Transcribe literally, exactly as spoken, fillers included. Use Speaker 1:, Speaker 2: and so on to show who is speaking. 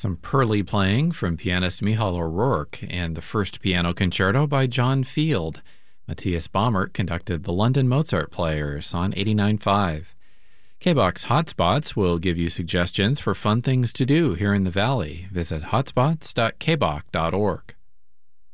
Speaker 1: Some Pearly playing from pianist Michal O'Rourke and the first piano concerto by John Field. Matthias Baumert conducted the London Mozart Players on eighty-nine point five. K-BOX Hotspots will give you suggestions for fun things to do here in the Valley. Visit hotspots dot k box dot org.